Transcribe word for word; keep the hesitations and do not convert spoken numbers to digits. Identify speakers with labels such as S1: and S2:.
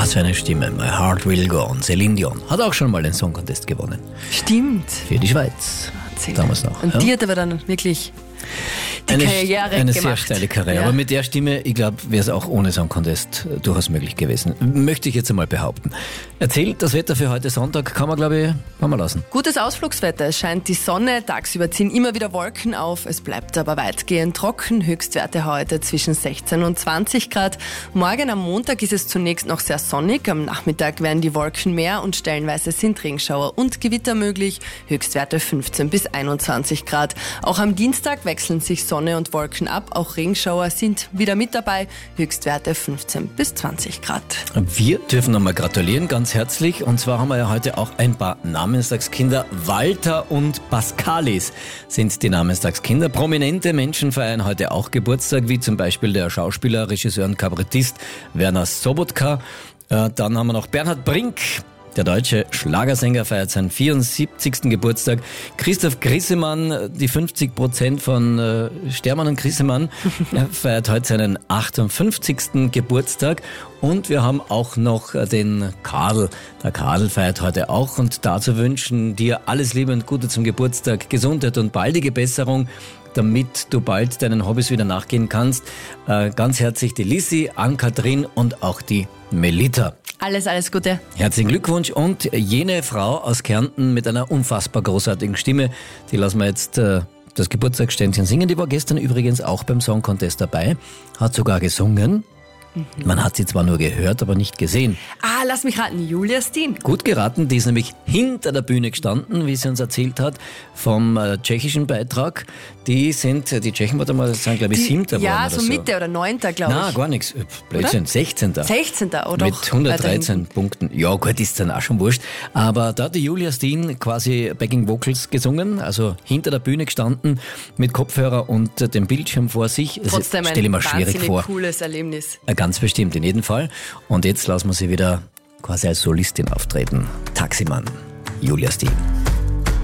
S1: Was für eine Stimme. My Heart Will Go On. Celine Dion hat auch schon mal den Song Contest gewonnen.
S2: Stimmt.
S1: Für die Schweiz.
S2: Erzähl.
S1: Damals noch.
S2: Und
S1: ja.
S2: die hat aber dann wirklich die
S1: eine,
S2: Karriere
S1: eine
S2: gemacht.
S1: sehr steile Karriere.
S2: Ja.
S1: Aber mit der Stimme, ich glaube, wäre es auch ohne Song Contest durchaus möglich gewesen. Möchte ich jetzt einmal behaupten. Erzählt, das Wetter für heute Sonntag kann man, glaube ich, kann man lassen.
S2: Gutes Ausflugswetter. Es scheint die Sonne, tagsüber ziehen immer wieder Wolken auf. Es bleibt aber weitgehend trocken. Höchstwerte heute zwischen sechzehn und zwanzig Grad. Morgen am Montag ist es zunächst noch sehr sonnig. Am Nachmittag werden die Wolken mehr und stellenweise sind Regenschauer und Gewitter möglich. Höchstwerte fünfzehn bis einundzwanzig Grad. Auch am Dienstag wechseln sich Sonne und Wolken ab. Auch Regenschauer sind wieder mit dabei. Höchstwerte fünfzehn bis zwanzig Grad.
S1: Wir dürfen nochmal gratulieren, ganz herzlich. Und zwar haben wir ja heute auch ein paar Namenstagskinder. Walter und Pascalis sind die Namenstagskinder. Prominente Menschen feiern heute auch Geburtstag, wie zum Beispiel der Schauspieler, Regisseur und Kabarettist Werner Sobotka. Äh, dann haben wir noch Bernhard Brink. Der deutsche Schlagersänger feiert seinen vierundsiebzigsten Geburtstag. Christoph Grissemann, die fünfzig Prozent von äh, Stermann und Grissemann, feiert heute seinen achtundfünfzigsten Geburtstag. Und wir haben auch noch den Karl. Der Karl feiert heute auch. Und dazu wünschen dir alles Liebe und Gute zum Geburtstag, Gesundheit und baldige Besserung, damit du bald deinen Hobbys wieder nachgehen kannst. Äh, ganz herzlich die Lissi, Ann-Kathrin und auch die Melita.
S2: Alles, alles Gute.
S1: Herzlichen Glückwunsch und jene Frau aus Kärnten mit einer unfassbar großartigen Stimme, die lassen wir jetzt äh, das Geburtstagsständchen singen. Die war gestern übrigens auch beim Song Contest dabei, hat sogar gesungen. Man hat sie zwar nur gehört, aber nicht gesehen.
S2: Ah, lass mich raten, Julia Steen.
S1: Gut geraten, die ist nämlich hinter der Bühne gestanden, wie sie uns erzählt hat, vom äh, tschechischen Beitrag. Die sind, die Tschechen, warte mal, das sind glaube ich siebter
S2: Ja,
S1: geworden
S2: so
S1: oder so.
S2: Mitte oder Neunter, glaube ich.
S1: Na, gar nichts. Blödsinn, sechzehnter
S2: sechzehnter oder
S1: Mit hundertdreizehn Punkten. Ja gut, ist dann auch schon wurscht. Aber da hat die Julia Steen quasi Backing Vocals gesungen, also hinter der Bühne gestanden, mit Kopfhörer und äh, dem Bildschirm vor sich.
S2: Trotzdem
S1: Das stelle ich mir
S2: ein
S1: schwierig
S2: wahnsinnig
S1: vor.
S2: cooles Erlebnis.
S1: Äh, Ganz bestimmt, in jedem Fall. Und jetzt lassen wir sie wieder quasi als Solistin auftreten. Taximann, Julia Steen.